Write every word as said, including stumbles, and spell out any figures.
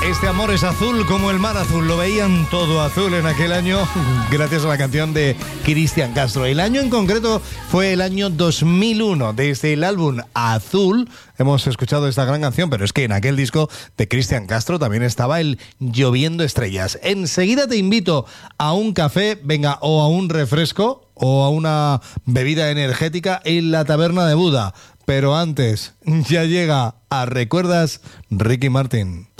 Este amor es azul como el mar azul. Lo veían todo azul en aquel año gracias a la canción de Cristian Castro. El año en concreto fue el año dos mil uno. Desde el álbum Azul hemos escuchado esta gran canción, pero es que en aquel disco de Cristian Castro también estaba el Lloviendo Estrellas. Enseguida te invito a un café, venga, o a un refresco o a una bebida energética en la Taberna de Buda. Pero antes, ya llega a Recuerdas Ricky Martin.